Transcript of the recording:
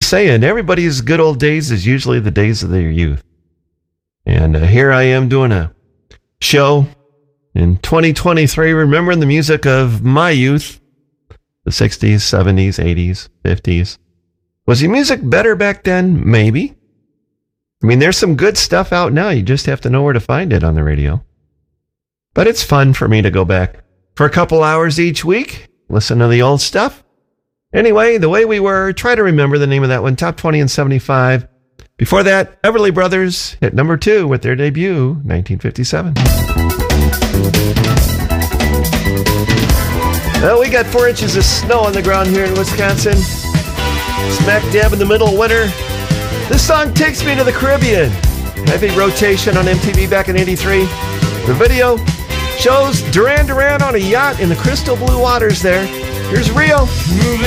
saying, everybody's good old days is usually the days of their youth. And here I am doing a show in 2023, remembering the music of my youth, the 60s, 70s, 80s, 50s. Was the music better back then? Maybe. I mean, there's some good stuff out now. You just have to know where to find it on the radio. But it's fun for me to go back for a couple hours each week, listen to the old stuff. Anyway, The Way We Were, try to remember the name of that one, Top 20 and 75. Before that, Everly Brothers hit number 2 with their debut, 1957. Well, we got 4 inches of snow on the ground here in Wisconsin. Smack dab in the middle of winter. This song takes me to the Caribbean. Heavy rotation on MTV back in 83. The video shows Duran Duran on a yacht in the crystal blue waters there. Here's Rio. Moving